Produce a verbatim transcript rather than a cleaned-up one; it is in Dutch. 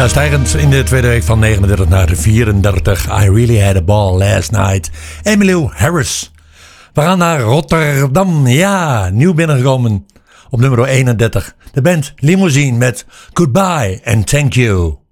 Nou, stijgend in de tweede week van negenendertig naar de vierendertig. I really had a ball last night. Emmylou Harris. We gaan naar Rotterdam. Ja, nieuw binnengekomen op nummer eenendertig. De band Limousine met Goodbye and Thank You.